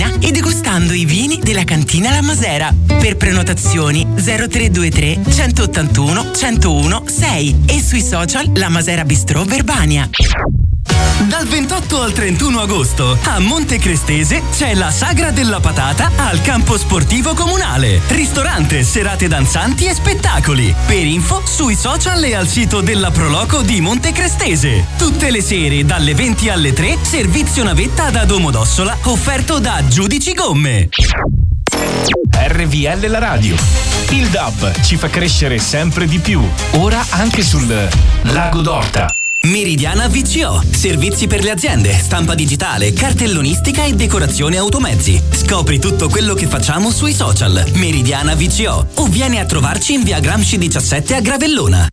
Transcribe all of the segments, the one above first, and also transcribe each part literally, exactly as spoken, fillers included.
cucina e degustando i vini della cantina La Masera. Per prenotazioni zero tre due tre centottantuno centouno sei e sui social La Masera Bistrò Verbania. Dal ventotto al trentuno agosto a Monte Crestese c'è la Sagra della Patata al campo sportivo comunale. Ristorante, serate danzanti e spettacoli. Per info sui social e al sito della Proloco di Monte Crestese. Tutte le sere dalle venti alle tre servizio navetta da Domodossola offerto da Giudici Gomme. R V L la radio. Il D A B ci fa crescere sempre di più. Ora anche sul Lago d'Orta. Meridiana V C O, servizi per le aziende, stampa digitale, cartellonistica e decorazione automezzi. Scopri tutto quello che facciamo sui social. Meridiana V C O o vieni a trovarci in via Gramsci diciassette a Gravellona.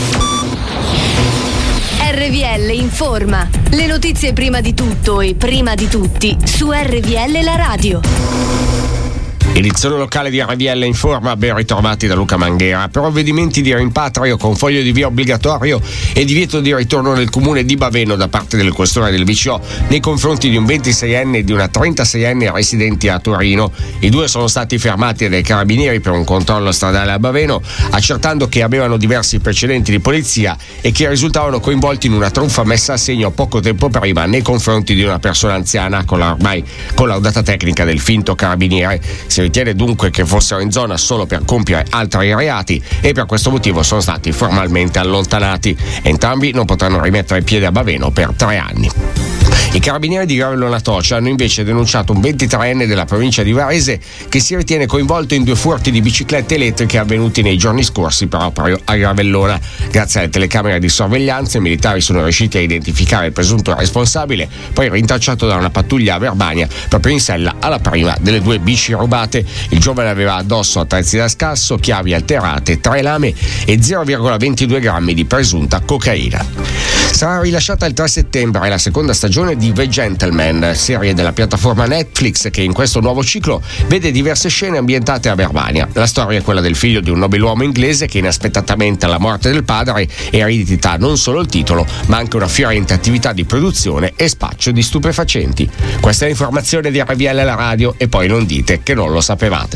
R V L informa. Le notizie prima di tutto e prima di tutti su R V L la radio. Edizione locale di R V L Informa, ben ritrovati da Luca Manghera. Provvedimenti di rimpatrio con foglio di via obbligatorio e divieto di ritorno nel comune di Baveno da parte del questore del V C O nei confronti di un ventiseienne e di una trentaseienne residenti a Torino. I due sono stati fermati dai carabinieri per un controllo stradale a Baveno, accertando che avevano diversi precedenti di polizia e che risultavano coinvolti in una truffa messa a segno poco tempo prima nei confronti di una persona anziana con la ormai collaudata tecnica del finto carabiniere. Si ritiene dunque che fossero in zona solo per compiere altri reati e per questo motivo sono stati formalmente allontanati. Entrambi non potranno rimettere piede a Baveno per tre anni. I carabinieri di Gravellona Tocia hanno invece denunciato un ventitreenne della provincia di Varese che si ritiene coinvolto in due furti di biciclette elettriche avvenuti nei giorni scorsi proprio a Gravellona. Grazie alle telecamere di sorveglianza i militari sono riusciti a identificare il presunto responsabile, poi rintracciato da una pattuglia a Verbania proprio in sella alla prima delle due bici rubate. Il giovane aveva addosso attrezzi da scasso, chiavi alterate, tre lame e zero virgola ventidue grammi di presunta cocaina. Sarà rilasciata il tre settembre la seconda stagione di The Gentleman, serie della piattaforma Netflix che in questo nuovo ciclo vede diverse scene ambientate a Verbania. La storia è quella del figlio di un nobiluomo inglese che inaspettatamente alla morte del padre eredita non solo il titolo ma anche una fiorente attività di produzione e spaccio di stupefacenti. Questa è l'informazione di R V L la radio e poi non dite che non lo sapevate.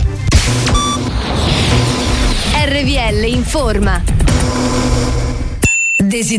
R V L informa. Desider-